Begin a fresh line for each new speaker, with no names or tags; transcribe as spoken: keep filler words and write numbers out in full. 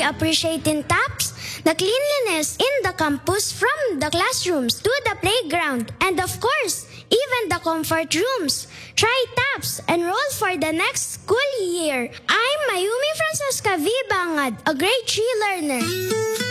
we appreciate in TAPS the cleanliness in the campus from the classrooms to the playground and of course, even the comfort rooms. Try TAPS, enroll for the next school year. I'm Mayumi Francesca V. Bangad, a grade three learner.